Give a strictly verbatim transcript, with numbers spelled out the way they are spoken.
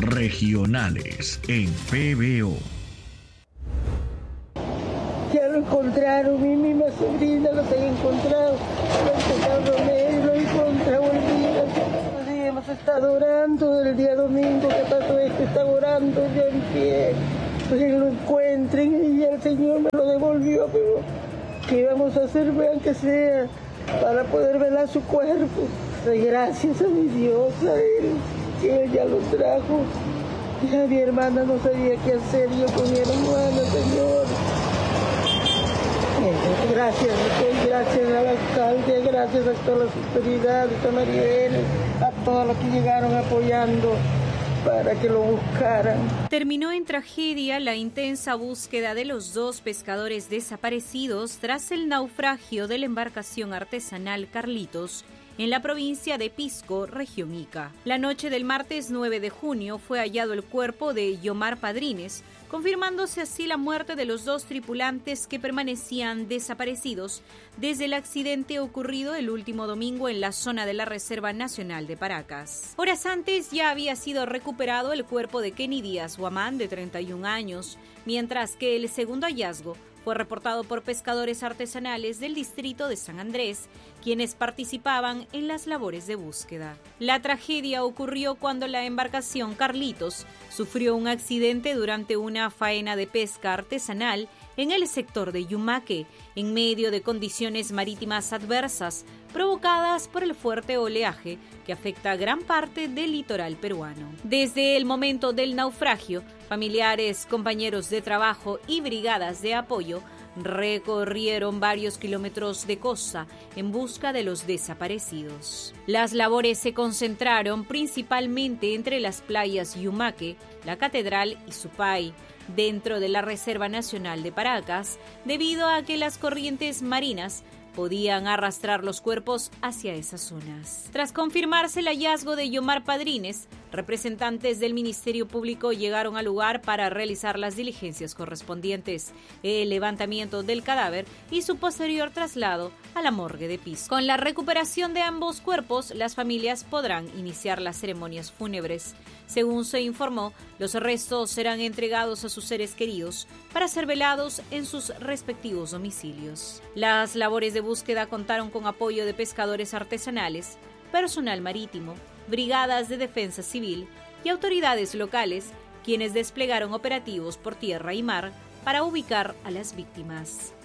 regionales en P B O. Ya lo encontraron, mi misma sobrina los han encontrado, lo han sacado Romero, lo han encontrado el día. Sí, hemos estado orando el día domingo que pasó esto, está orando ya en pie. Pues que lo encuentren y ya el Señor me lo devolvió, pero ¿qué vamos a hacer? Vean que sea para poder velar su cuerpo. Doy gracias a mi Dios, a Él, que Él ya lo trajo. Ya mi hermana no sabía qué hacer, yo con mi hermana, Señor. Gracias, gracias al alcalde, gracias a todas las autoridades, a Mariel, a todos los que llegaron apoyando para que lo buscaran. Terminó en tragedia la intensa búsqueda de los dos pescadores desaparecidos tras el naufragio de la embarcación artesanal Carlitos en la provincia de Pisco, región Ica. La noche del martes nueve de junio fue hallado el cuerpo de Yomar Padrines, confirmándose así la muerte de los dos tripulantes que permanecían desaparecidos desde el accidente ocurrido el último domingo en la zona de la Reserva Nacional de Paracas. Horas antes ya había sido recuperado el cuerpo de Kenny Díaz Guamán, de treinta y un años, mientras que el segundo hallazgo fue reportado por pescadores artesanales del distrito de San Andrés, quienes participaban en las labores de búsqueda. La tragedia ocurrió cuando la embarcación Carlitos sufrió un accidente durante una faena de pesca artesanal en el sector de Yumaque, en medio de condiciones marítimas adversas provocadas por el fuerte oleaje que afecta a gran parte del litoral peruano. Desde el momento del naufragio, familiares, compañeros de trabajo y brigadas de apoyo recorrieron varios kilómetros de costa en busca de los desaparecidos. Las labores se concentraron principalmente entre las playas Yumaque, la Catedral y Supay, dentro de la Reserva Nacional de Paracas, debido a que las corrientes marinas podían arrastrar los cuerpos hacia esas zonas. Tras confirmarse el hallazgo de Yomar Padrines, representantes del Ministerio Público llegaron al lugar para realizar las diligencias correspondientes, el levantamiento del cadáver y su posterior traslado a la morgue de Pisco. Con la recuperación de ambos cuerpos, las familias podrán iniciar las ceremonias fúnebres. Según se informó, los restos serán entregados a sus seres queridos para ser velados en sus respectivos domicilios. Las labores de búsqueda contaron con apoyo de pescadores artesanales, personal marítimo, brigadas de defensa civil y autoridades locales, quienes desplegaron operativos por tierra y mar para ubicar a las víctimas.